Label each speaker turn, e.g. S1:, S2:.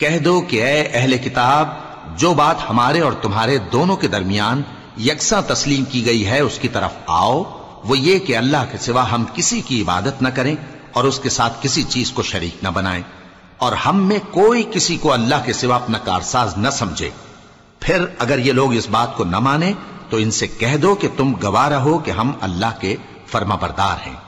S1: कह दो कि ऐ अहले किताब, जो बात हमारे और तुम्हारे दोनों के दरमियान यकसा तस्लीम की गई है उसकी तरफ आओ। वो ये कि अल्लाह के सिवा हम किसी की इबादत न करें और उसके साथ किसी चीज को शरीक न बनाएं, और हम में कोई किसी को अल्लाह के सिवा अपना कारसाज न समझे। फिर अगर ये लोग इस बात को न माने तो इनसे कह दो कि तुम गवाह रहो कि हम अल्लाह के फर्माबरदार हैं।